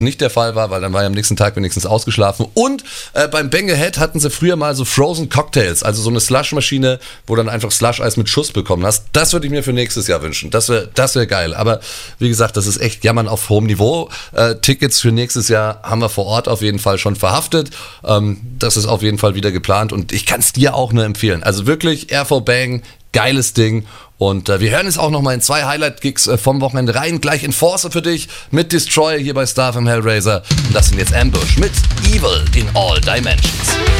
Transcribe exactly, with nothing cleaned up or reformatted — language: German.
nicht der Fall war, weil dann war ja am nächsten Tag wenigstens ausgeschlafen. Und äh, beim Bang Ahead hatten sie früher mal so Frozen Cocktails, also so eine Slush-Maschine, wo dann einfach Slush-Eis mit Schuss bekommen hast. Das würde ich mir für nächstes Jahr wünschen. Das wäre das wär geil. Aber wie gesagt, das ist echt Jammern auf hohem Niveau. Äh, Tickets für nächstes Jahr haben wir vor Ort auf jeden Fall schon verhaftet. Ähm, das ist auf jeden Fall wieder geplant und ich kann es dir auch nur empfehlen. Also wirklich, R V Bang, geiles Ding. Und äh, wir hören jetzt auch nochmal in zwei Highlight-Gigs äh, vom Wochenende rein. Gleich Enforcer für dich mit Destroyer hier bei Star vom Hellraiser. Und das sind jetzt Ambush mit Evil in All Dimensions.